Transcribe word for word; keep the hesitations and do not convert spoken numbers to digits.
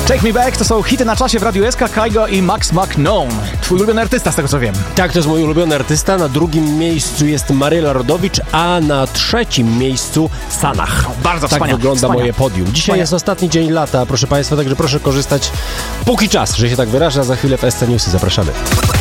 Take Me Back to są hity na czasie w Radiu S K, Kygo i Max McKnown. Twój ulubiony artysta, z tego co wiem. Tak, to jest mój ulubiony artysta. Na drugim miejscu jest Maryla Rodowicz, a na trzecim miejscu Sanach. Bardzo tak wspaniale. wygląda Wspania. moje podium. Dzisiaj Wspania. jest ostatni dzień lata, proszę Państwa, także proszę korzystać póki czas, że się tak wyraża. Za chwilę w S C Newsy zapraszamy.